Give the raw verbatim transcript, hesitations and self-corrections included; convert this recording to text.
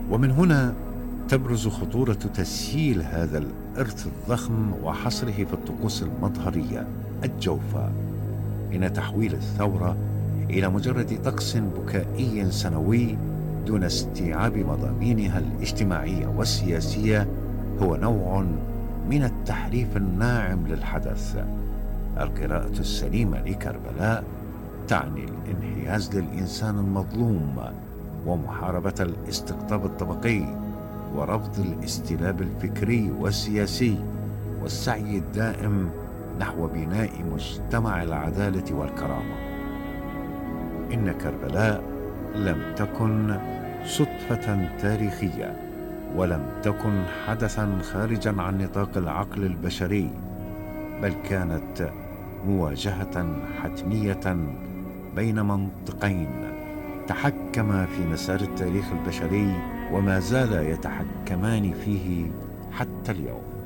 ومن هنا تبرز خطورة تسييل هذا الإرث الضخم وحصره في الطقوس المظهرية الجوفاء، إن تحويل الثورة إلى مجرد طقس بكائي سنوي دون استيعاب مضامينها الاجتماعية والسياسية هو نوع من التحريف الناعم للحدث. القراءة السليمة لكربلاء تعني الانحياز للإنسان المظلوم ومحاربة الاستقطاب الطبقي ورفض الاستلاب الفكري والسياسي والسعي الدائم نحو بناء مجتمع العدالة والكرامة. إن كربلاء لم تكن صدفة تاريخية، ولم تكن حدثا خارجا عن نطاق العقل البشري، بل كانت مواجهة حتمية بين منطقين تحكما في مسار التاريخ البشري وما زالا يتحكمان فيه حتى اليوم.